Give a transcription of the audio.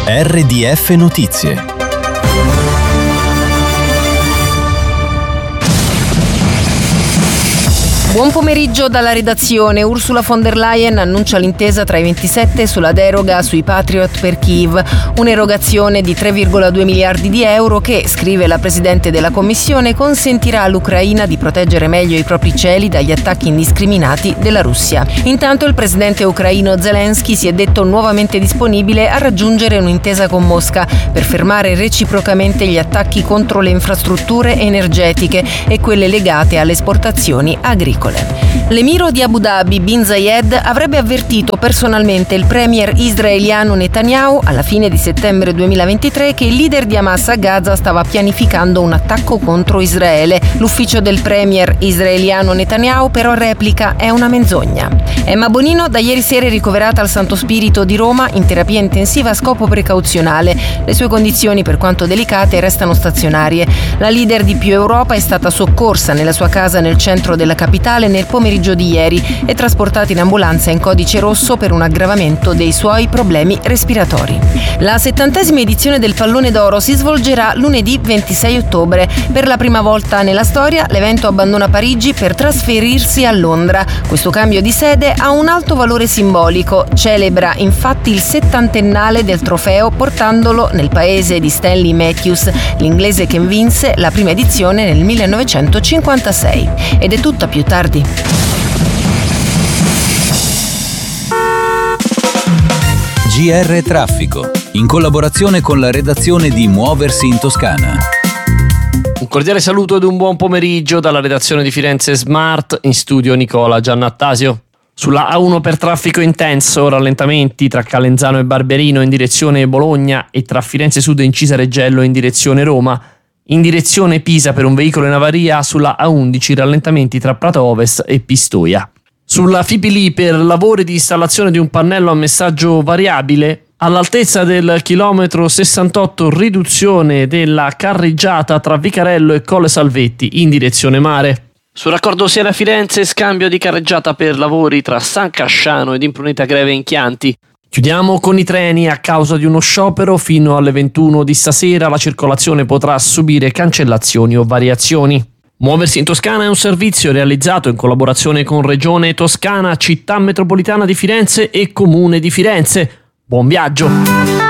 RDF Notizie. Buon pomeriggio dalla redazione. Ursula von der Leyen annuncia l'intesa tra i 27 sulla deroga sui Patriot per Kyiv, un'erogazione di 3,2 miliardi di euro che, scrive la Presidente della Commissione, consentirà all'Ucraina di proteggere meglio i propri cieli dagli attacchi indiscriminati della Russia. Intanto il presidente ucraino Zelensky si è detto nuovamente disponibile a raggiungere un'intesa con Mosca per fermare reciprocamente gli attacchi contro le infrastrutture energetiche e quelle legate alle esportazioni agricole. L'emiro di Abu Dhabi, Bin Zayed, avrebbe avvertito personalmente il premier israeliano Netanyahu alla fine di settembre 2023 che il leader di Hamas a Gaza stava pianificando un attacco contro Israele. L'ufficio del premier israeliano Netanyahu però replica: è una menzogna. Emma Bonino da ieri sera è ricoverata al Santo Spirito di Roma in terapia intensiva a scopo precauzionale. Le sue condizioni, per quanto delicate, restano stazionarie. La leader di Più Europa è stata soccorsa nella sua casa nel centro della capitale nel pomeriggio di ieri e trasportata in ambulanza in codice rosso per un aggravamento dei suoi problemi respiratori. La 70ª edizione del Pallone d'Oro si svolgerà lunedì 26 ottobre. Per la prima volta nella storia l'evento abbandona Parigi per trasferirsi a Londra. Questo cambio di sede ha un alto valore simbolico. Celebra infatti il 70ennale del trofeo portandolo nel paese di Stanley Matthews, l'inglese che vinse la prima edizione nel 1956. Ed è tutta, più tardi. GR Traffico, in collaborazione con la redazione di Muoversi in Toscana. Un cordiale saluto ed un buon pomeriggio dalla redazione di Firenze Smart, in studio Nicola Giannattasio. Sulla A1 per traffico intenso, rallentamenti tra Calenzano e Barberino in direzione Bologna e tra Firenze Sud e Incisa Reggello in direzione Roma. In direzione Pisa per un veicolo in avaria sulla A11, rallentamenti tra Prato Ovest e Pistoia. Sulla Fipili per lavori di installazione di un pannello a messaggio variabile, all'altezza del chilometro 68 riduzione della carreggiata tra Vicarello e Colle Salvetti in direzione mare. Sul raccordo Siena-Firenze, scambio di carreggiata per lavori tra San Casciano ed Impruneta Greve in Chianti. Chiudiamo con i treni. A causa di uno sciopero fino alle 21 di stasera la circolazione potrà subire cancellazioni o variazioni. Muoversi in Toscana è un servizio realizzato in collaborazione con Regione Toscana, Città Metropolitana di Firenze e Comune di Firenze. Buon viaggio!